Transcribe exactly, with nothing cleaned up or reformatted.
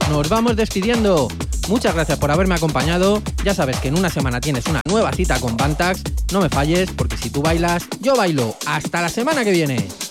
nos vamos despidiendo. Muchas gracias por haberme acompañado. Ya sabes que en una semana tienes una nueva cita con Bantax. No me falles, porque si tú bailas, yo bailo. ¡Hasta la semana que viene!